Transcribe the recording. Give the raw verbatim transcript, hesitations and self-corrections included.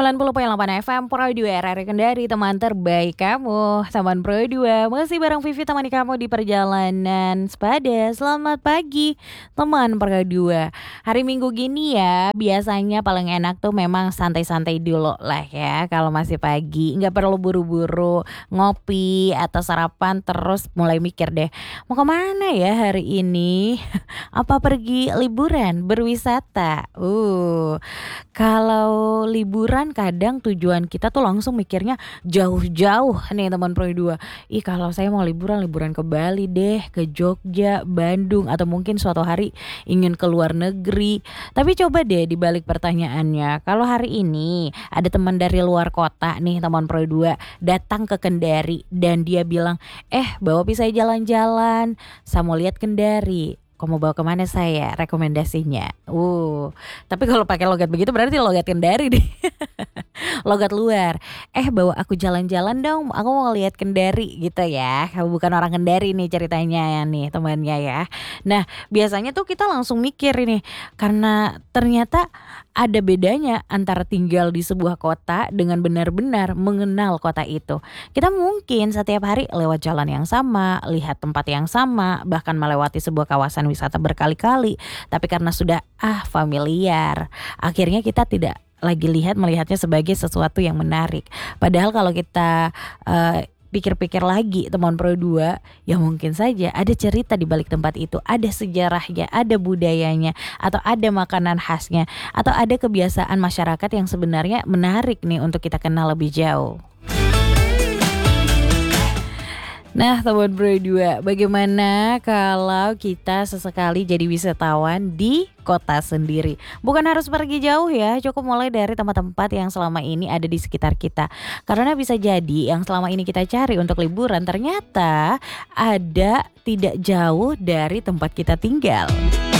sembilan puluh koma delapan F M Pro dua R R I Kendari, teman terbaik kamu. Teman Pro dua masih bareng Vivi temani kamu di perjalanan sepada. Selamat pagi teman Pro dua. Hari Minggu gini ya, biasanya paling enak tuh memang santai-santai dulu lah ya. Kalau masih pagi, nggak perlu buru-buru ngopi atau sarapan terus mulai mikir deh, mau kemana ya hari ini? Apa pergi liburan, berwisata? Uh, kalau liburan kadang tujuan kita tuh langsung mikirnya jauh-jauh nih teman Pro dua. Ih, kalau saya mau liburan, liburan ke Bali deh, ke Jogja, Bandung, atau mungkin suatu hari ingin ke luar negeri. Tapi coba deh dibalik pertanyaannya, kalau hari ini ada teman dari luar kota nih teman Pro dua datang ke Kendari dan dia bilang, eh bawa saya jalan-jalan, saya mau lihat Kendari. Kau mau bawa kemana saya? Rekomendasinya. Uh, tapi kalau pakai logat begitu berarti logat Kendari deh. Logat luar. Eh bawa aku jalan-jalan dong. Aku mau ngeliat Kendari gitu ya. Kamu bukan orang Kendari nih ceritanya ya nih temannya ya. Nah biasanya tuh kita langsung mikir ini, karena ternyata ada bedanya antara tinggal di sebuah kota dengan benar-benar mengenal kota itu. Kita mungkin setiap hari lewat jalan yang sama, lihat tempat yang sama, bahkan melewati sebuah kawasan wisata berkali-kali. Tapi karena sudah ah familiar, akhirnya kita tidak lagi lihat melihatnya sebagai sesuatu yang menarik. Padahal kalau kita uh, pikir-pikir lagi teman Pro dua, ya mungkin saja ada cerita di balik tempat itu, ada sejarahnya, ada budayanya, atau ada makanan khasnya, atau ada kebiasaan masyarakat yang sebenarnya menarik nih untuk kita kenal lebih jauh. Nah teman Pro dua, bagaimana kalau kita sesekali jadi wisatawan di kota sendiri? Bukan harus pergi jauh ya, cukup mulai dari tempat-tempat yang selama ini ada di sekitar kita. Karena bisa jadi yang selama ini kita cari untuk liburan ternyata ada tidak jauh dari tempat kita tinggal.